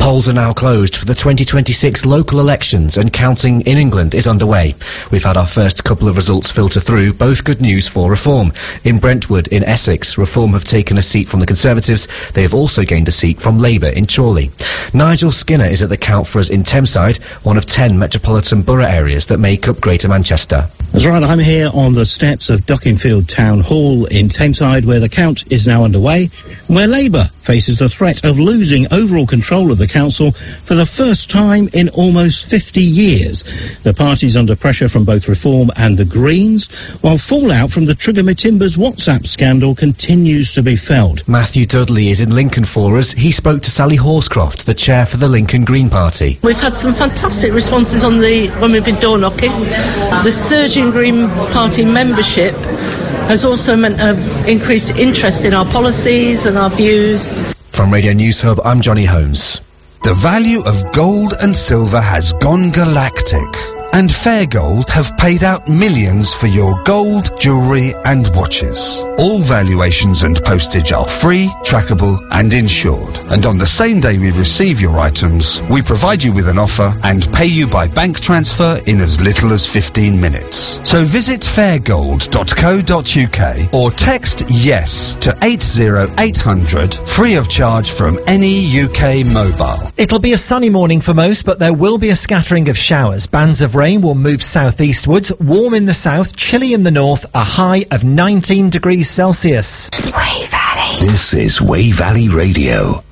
Polls are now closed for the 2026 local elections and counting in England is underway. We've had our first couple of results filter through, both good news for Reform. In Brentwood, in Essex, Reform have taken a seat from the Conservatives. They have also gained a seat from Labour in Chorley. Nigel Skinner is at the count for us in Thameside, one of 10 metropolitan borough areas that make up Greater Manchester. That's right, I'm here on the steps of Duckingfield Town Hall in Thameside, where the count is now underway, where Labour faces the threat of losing overall control of the council for the first time in almost 50 years. The party's under pressure from both Reform and the Greens, while fallout from the Trigamy Timbers WhatsApp scandal continues to be felt. Matthew Dudley is in Lincoln for us. He spoke to Sally Horscroft, the chair for the Lincoln Green Party. We've had some fantastic responses when we've been door knocking. The surging Green Party membership has also meant increased interest in our policies and our views. From Radio News Hub, I'm Johnny Holmes. The value of gold and silver has gone galactic, and Fair Gold have paid out millions for your gold, jewellery and watches. All valuations and postage are free, trackable and insured. And on the same day we receive your items, we provide you with an offer and pay you by bank transfer in as little as 15 minutes. So visit fairgold.co.uk or text YES to 80800 free of charge from any UK mobile. It'll be a sunny morning for most, but there will be a scattering of showers. Bands of rain will move southeastwards, warm in the south, chilly in the north, a high of 19 degrees Celsius. Way Valley. This is Way Valley Radio.